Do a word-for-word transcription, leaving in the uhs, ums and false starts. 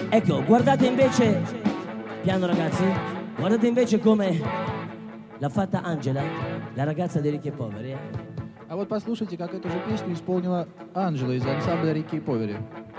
Ecco, guardate invece, piano ragazzi, guardate invece come l'ha fatta Angela, la ragazza dei ricchi e poveri. Eh? А вот послушайте, как эту же песню исполнила Анжела из ансамбля «Рикки и Повери».